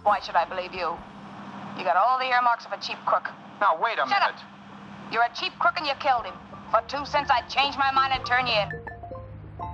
Why should I believe you? You got all the earmarks of a cheap crook. Now, wait a minute. Shut up. You're a cheap crook and you killed him. For 2 cents, I'd change my mind and turn you in.